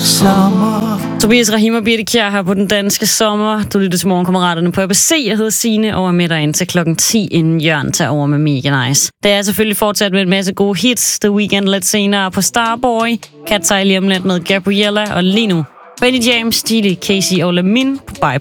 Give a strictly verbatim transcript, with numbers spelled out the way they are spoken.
sommer. Tobias Rahim og Birte Kjær her på Den Danske Sommer. Du lytter til Morgenkammeraterne på A B C. Jeg hedder Signe og er med dig indtil klokken ti, inden Jørgen tager over med Mega Nice. Det er selvfølgelig fortsat med en masse gode hits. The Weeknd lidt senere på Starboy. Kat sig lige om lidt med Gabriella, og lige nu Benny James, Stili, Casey og Lamin på Bye